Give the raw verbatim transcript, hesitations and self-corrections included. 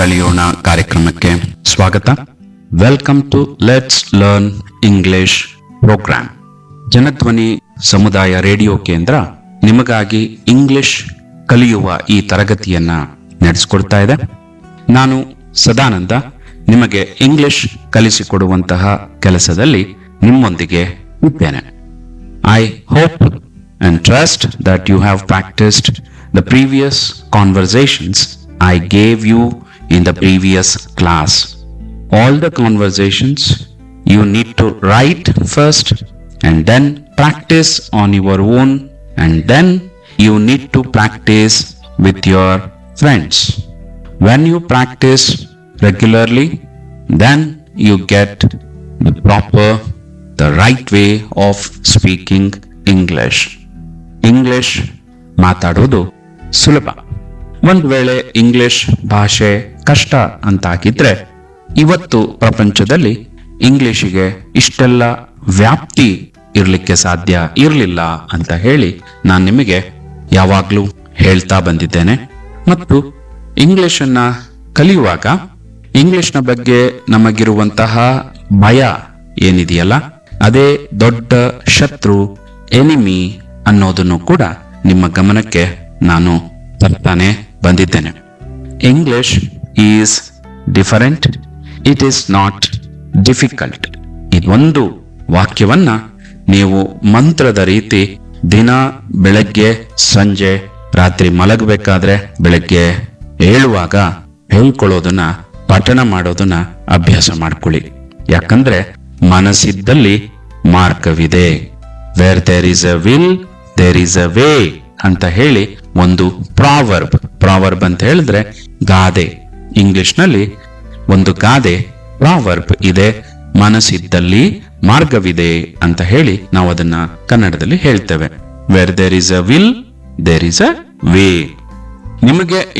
ಕಲಿಯೋಣ ಕಾರ್ಯಕ್ರಮಕ್ಕೆ ಸ್ವಾಗತ. Welcome to let's learn English program. Janadhwani ಸಮುದಾಯ ರೇಡಿಯೋ ಕೇಂದ್ರ ನಿಮಗಾಗಿ ಇಂಗ್ಲಿಷ್ ಕಲಿಯುವ ಈ ತರಗತಿಯನ್ನ ನಡೆಸಿಕೊಡ್ತಾ ಇದೆ. ನಾನು ಸದಾನಂದ ನಿಮಗೆ ಇಂಗ್ಲಿಷ್ ಕಲಿಸಿಕೊಡುವಂತಹ ಕೆಲಸದಲ್ಲಿ ನಿಮ್ಮೊಂದಿಗೆ ಇದ್ದೇನೆ. I hope and trust that you have practiced the previous conversations I gave you in the previous class. All the conversations you need to write first and then practice on your own, and then you need to practice with your friends. When you practice regularly, then you get the proper, the right way of speaking English. English ಮಾತಾಡೋದು ಸುಲಭ. ಒಂದು ವೇಳೆ English ಭಾಷೆ ಕಷ್ಟ ಅಂತಾಗಿದ್ರೆ ಇವತ್ತು ಪ್ರಪಂಚದಲ್ಲಿ ಇಂಗ್ಲಿಷಿಗೆ ಇಷ್ಟೆಲ್ಲ ವ್ಯಾಪ್ತಿ ಇರಲಿಕ್ಕೆ ಸಾಧ್ಯ ಇರಲಿಲ್ಲ ಅಂತ ಹೇಳಿ ನಾನು ನಿಮಗೆ ಯಾವಾಗ್ಲೂ ಹೇಳ್ತಾ ಬಂದಿದ್ದೇನೆ. ಮತ್ತು ಇಂಗ್ಲಿಷನ್ನ ಕಲಿಯುವಾಗ ಇಂಗ್ಲಿಷ್ನ ಬಗ್ಗೆ ನಮಗಿರುವಂತಹ ಭಯ ಏನಿದೆಯಲ್ಲ, ಅದೇ ದೊಡ್ಡ ಶತ್ರು, ಎನಿಮಿ ಅನ್ನೋದನ್ನು ಕೂಡ ನಿಮ್ಮ ಗಮನಕ್ಕೆ ನಾನು ತರ್ತಾನೆ ಬಂದಿದ್ದೇನೆ. English is different, it is not difficult. ಇದೊಂದು ವಾಕ್ಯವನ್ನ ನೀವು ಮಂತ್ರದ ರೀತಿ ದಿನ ಬೆಳಗ್ಗೆ ಸಂಜೆ ರಾತ್ರಿ ಮಲಗಬೇಕಾದ್ರೆ ಬೆಳಗ್ಗೆ ಹೇಳುವಾಗ ಹೇಳ್ಕೊಳ್ಳೋದನ್ನ ಪಠಣ ಮಾಡೋದನ್ನ ಅಭ್ಯಾಸ ಮಾಡ್ಕೊಳ್ಳಿ. ಯಾಕಂದ್ರೆ ಮನಸ್ಸಿದ್ದಲ್ಲಿ ಮಾರ್ಗವಿದೆ. Wear there is a will there is a way ಅಂತ ಹೇಳಿ ಒಂದು ಪ್ರಾವರ್ಬ್ ಪ್ರಾವರ್ಬ್ ಅಂತ ಹೇಳಿದ್ರೆ ಗಾದೆ. ಇಂಗ್ಲಿಷ್ ನಲ್ಲಿ ಒಂದು ಗಾದೆ ಪ್ರಾವರ್ಬ್ ಇದೆ, ಮನಸ್ಸಿದ್ದಲ್ಲಿ ಮಾರ್ಗವಿದೆ ಅಂತ ಹೇಳಿ ನಾವು ಅದನ್ನ ಕನ್ನಡದಲ್ಲಿ ಹೇಳ್ತೇವೆ. Wear there is a will there is a way. ನಿಮಗೆ